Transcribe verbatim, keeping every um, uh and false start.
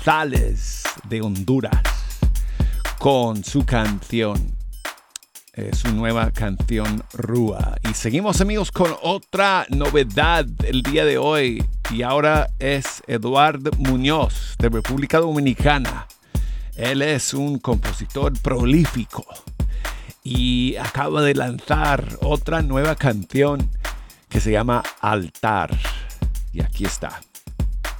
González de Honduras con su canción, eh, su nueva canción Rúa. Y seguimos, amigos, con otra novedad el día de hoy. Y ahora es Eduardo Muñoz de República Dominicana. Él es un compositor prolífico y acaba de lanzar otra nueva canción que se llama Altar. Y aquí está.